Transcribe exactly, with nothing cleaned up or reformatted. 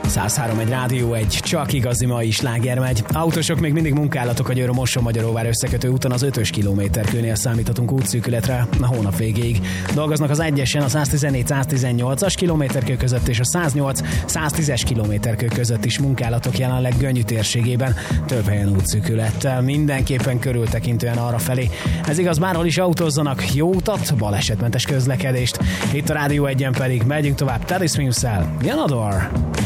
száz három egy Rádió egy, csak igazi mai sláger megy. Autósok még mindig munkálatok a Győr-Moson-Magyaróvár összekötő úton az ötös kilométerkőnél számíthatunk útszűkületre a hónap végéig. Dolgoznak az egyesen a száztizennégy száztizennyolcas kilométerkő között és a száznyolc száztízes kilométerkő között is munkálatok jelenleg Gönyű térségében, több helyen útszűkülettel. Mindenképpen körültekintően arra felé. Ez igaz, bárhol is autózzanak, jó utat, balesetmentes közlekedést. Itt a Rádió egyen pedig megyünk tovább Teddy Swims-szel. Janador!